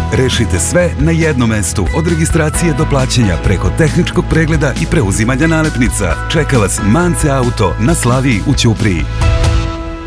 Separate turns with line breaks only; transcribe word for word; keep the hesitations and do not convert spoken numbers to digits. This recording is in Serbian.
Rešite sve na jednom mestu, od registracije do plaćanja preko tehničkog pregleda i preuzimanja nalepnica. Čeka vas Mance Auto na Slaviji u Ćupriji.